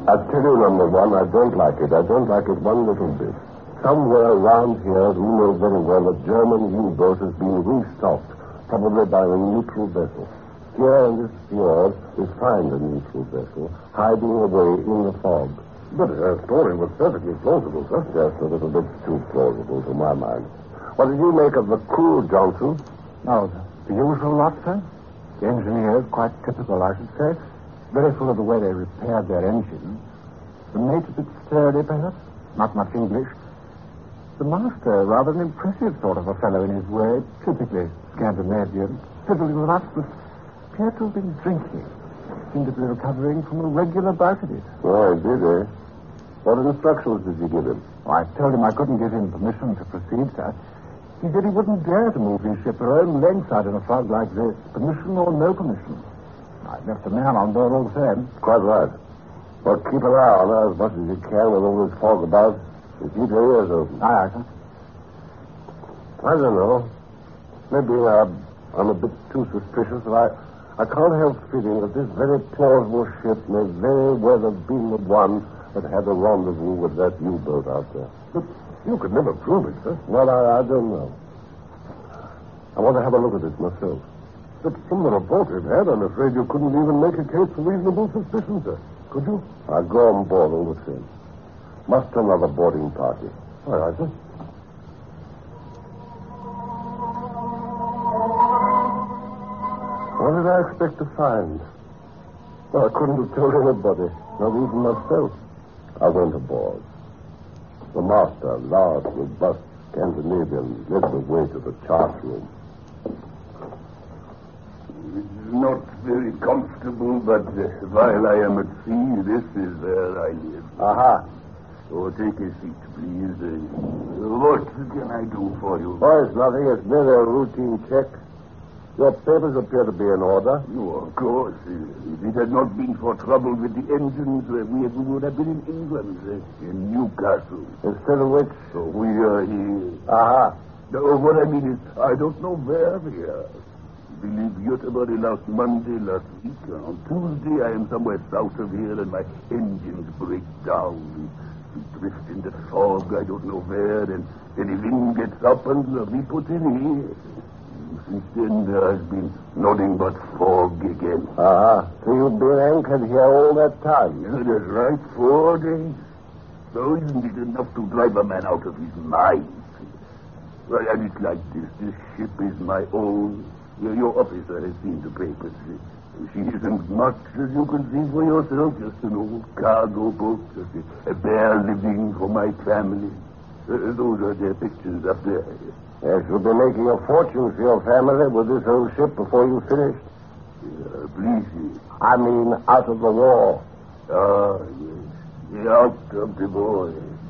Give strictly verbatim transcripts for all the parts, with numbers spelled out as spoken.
I tell you, number one, I don't like it. I don't like it one little bit. Somewhere around here, we know very well a German U-boat has been restocked, probably by a neutral vessel. Here in this fjord, we find a neutral vessel hiding away in the fog. But her story was perfectly plausible, sir. Just a little bit too plausible to my mind. What did you make of the crew, Johnson? Oh, the usual lot, sir. The engineers, quite typical, I should say. Very full of the way they repaired their engines. The mate a bit sturdy, perhaps. Not much English. The master, rather an impressive sort of a fellow in his way, typically Scandinavian. Fiddling with us, but appeared to have been drinking. Seemed to be recovering from a regular bout of it. Oh, he did, eh? What instructions did you give him? Oh, I told him I couldn't give him permission to proceed, sir. He said he wouldn't dare to move his ship her own length out in a fog like this, permission or no permission. I left a man on board all the same. Quite right. Well, keep an eye on her as much as you can with all this fog about. And keep your ears open. Aye, aye, sir. I don't know. Maybe uh, I'm a bit too suspicious, but I, I can't help feeling that this very plausible ship may very well have been the one that had a rendezvous with that U-boat out there. But you could never prove it, sir. Well, I, I don't know. I want to have a look at it myself. But from the report you've had, I'm afraid you couldn't even make a case for reasonable suspicion, sir. Could you? I'll go on board all the same. Muster another boarding party. All right, sir. What did I expect to find? Well, I couldn't have told anybody, not even myself. I went aboard. The master, large, robust Scandinavian, led the way to the chart room. It's not very comfortable, but uh, while I am at sea, this is where I live. Aha. So take a seat, please. Uh, what can I do for you? Oh, it's nothing. It's merely a routine check. Your papers appear to be in order. Oh, of course. Uh, if it had not been for trouble with the engines, uh, we, we would have been in England, uh, in Newcastle. Instead of which? So we are here. Aha. No, what I mean is, I don't know where we are. We leave Göteborg last Monday, last week. On Tuesday, I am somewhere south of here, and my engines break down. We drift in the fog, I don't know where, and then the wind gets up, and uh, we put in here. Since then, there has been nothing but fog again. Ah, so you've been anchored here all that time? Yeah, that's right, four days. So isn't it enough to drive a man out of his mind? Well, and it's like this. This ship is my own. Your officer has seen the papers. She isn't much, as you can see for yourself. Just an old cargo boat. Just a, a bare living for my family. Uh, those are their pictures up there. Yes, you'll be making a fortune for your family with this old ship before you finish. Uh, please. I mean, out of the war. Ah, yes. Out of the war.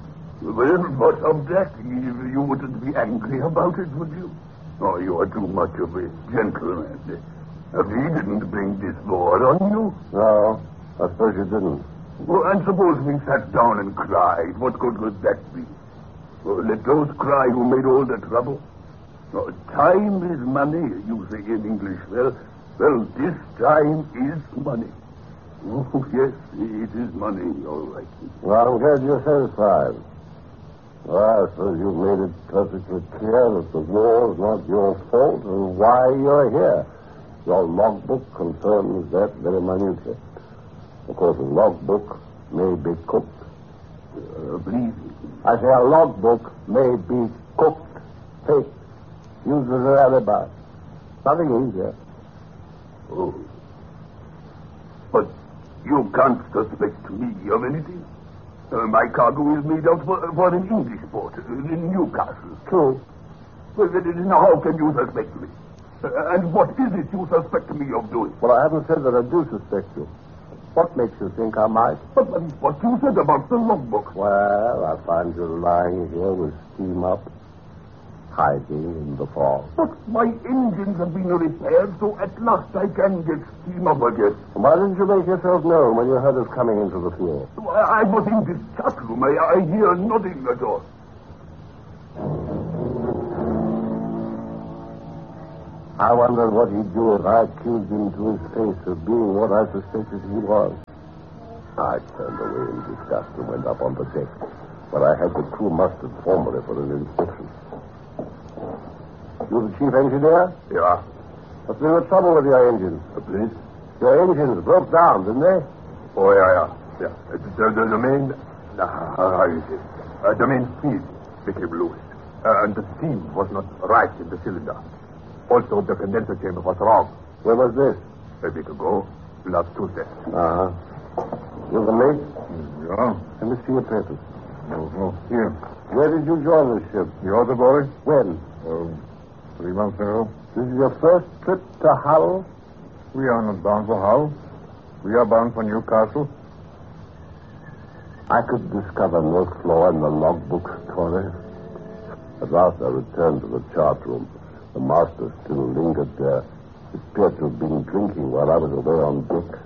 Well, but of that, you, you wouldn't be angry about it, would you? Oh, you are too much of a gentleman. Uh, we didn't bring this war on you. No, I suppose you didn't. Well, and suppose we sat down and cried. What good would that be? Well, let those cry who made all the trouble. Oh, time is money, you say in English. Well, well, this time is money. Oh, yes, it is money, all right. Well, I'm glad you're satisfied. Well, I suppose you've made it perfectly clear that the war is not your fault and why you're here. Your logbook confirms that very minutely. Of course, a logbook may be cooked. Uh, please. I say a logbook may be cooked, faked, used as an alibi. Nothing easier. Oh. But you can't suspect me of anything. Uh, my cargo is made out for, for an English port uh, in Newcastle. True. Well, then how can you suspect me? Uh, and what is it you suspect me of doing? Well, I haven't said that I do suspect you. What makes you think I might? But, but what you said about the logbook. Well, I find you lying here with steam up, hiding in the fog. But my engines have been repaired, so at last I can get steam up again. Why didn't you make yourself known when you heard us coming into the field? I, I was in this chat room. I, I hear nothing at all. I wondered what he'd do if I accused him to his face of being what I suspected he was. I turned away in disgust and went up on the deck, but I had the crew mustered formally for an inspection. You the chief engineer? Yeah. What's been the trouble with your engines? Uh, please? Your engines broke down, didn't they? Oh, yeah, yeah. Yeah. Uh, the, the, the main... Uh, how is it? Uh, the main feed became loose. Uh, and the steam was not right in the cylinder. Also, the condenser chamber was wrong. Where was this? A week ago, last Tuesday. Uh-huh. You the mate? Yeah. Let me see your papers. Oh, oh, here. Where did you join the ship? You're the boy? When? Oh, three months ago. This is your first trip to Hull? We are not bound for Hull. We are bound for Newcastle. I could discover no flaw in the logbook story. At last I returned to the chart room. The master still lingered there. He appeared to have been drinking while I was away on deck.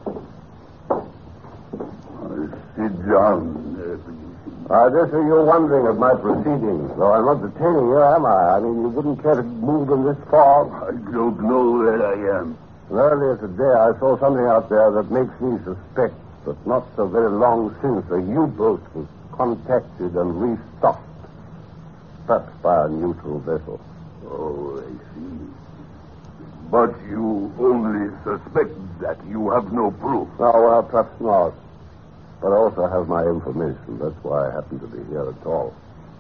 Uh, sit down, uh, please. I just see you're wondering at my proceedings, though I'm not detaining you, am I? I mean, you wouldn't care to move in this fog. I don't know where I am. Earlier today, I saw something out there that makes me suspect that not so very long since a U-boat was contacted and restocked, perhaps by a neutral vessel. Oh, I see. But you only suspect that. You have no proof. Oh, well, perhaps not. But I also have my information. That's why I happen to be here at all.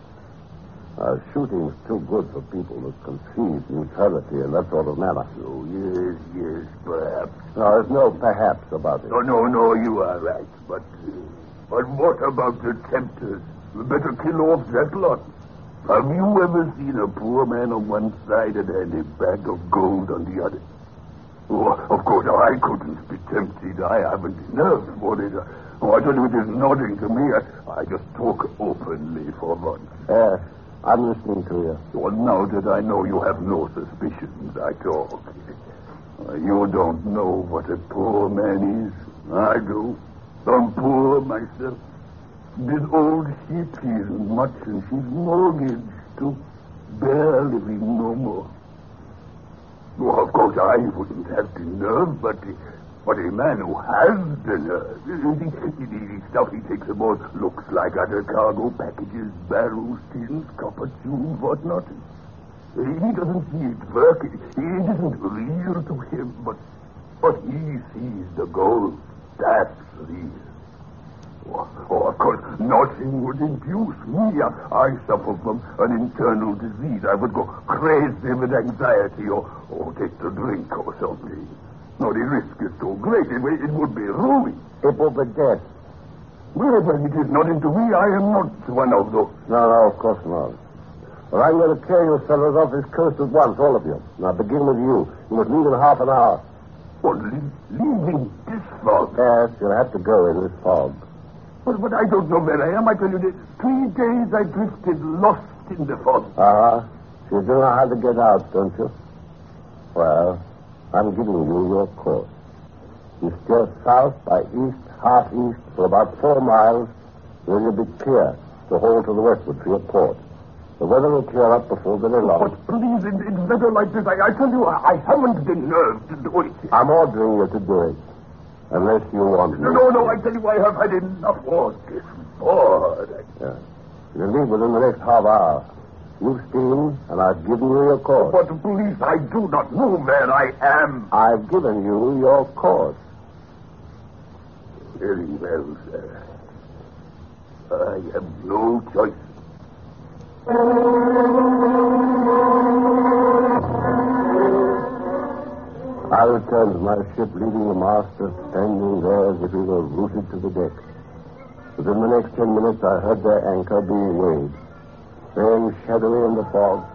Uh, shooting's too good for people who conceive neutrality in that sort of manner. Oh, yes, yes, perhaps. No, there's no perhaps about it. No, no, no, you are right. But, uh, but what about the tempters? We better kill off that lot. Have you ever seen a poor man on one side and a bag of gold on the other? Oh, of course, I couldn't be tempted. I haven't nerves for it. Oh, I tell you, it is nothing to me. I, I just talk openly for once. Yes, I'm listening to you. Well, now that I know you have no suspicions, I talk. Uh, you don't know what a poor man is. I do. I'm poor myself. This old ship isn't much, and she's mortgaged to bear living no more. Well, of course, I wouldn't have the nerve, but, but a man who has the nerve, the, the, the stuff he takes aboard looks like other cargo packages, barrels, tins, copper tubes, whatnot. He doesn't see it working. It isn't real to him, but, but he sees the gold. That's real. Oh, of course, nothing would induce me. I, I suffer from an internal disease. I would go crazy with anxiety or, or take to drink or something. No, the risk is too great. It, it would be ruin. It will be death. Well, when it is nothing to me, I am not one of those. No, no, of course not. But I'm going to carry you fellows off this coast at once, all of you. Now, begin with you. You must leave in half an hour. Well, leave, leaving this fog? Yes, you'll have to go in this fog. But, but I don't know where I am. I tell you, that three days I drifted lost in the fog. Uh-huh. So you do know how to get out, don't you? Well, I'm giving you your course. You steer south by east, half east, for about four miles, then you'll be clear to hold to the westward for your port. The weather will clear up before very long. But please, in, in weather like this, I, I tell you, I, I haven't the nerve to do it. I'm ordering you to do it. Unless you want me. No, no, no, I tell you, I have had enough of this. Bored. Yeah. You leave within the next half hour. You've steamed, and I've given you your course. But please, I do not know where I am. I've given you your course. Very well, sir. I have no choice. I returned to my ship, leaving the master standing there as if he were rooted to the deck. Within the next ten minutes, I heard their anchor being weighed. Staying shadowy in the fog,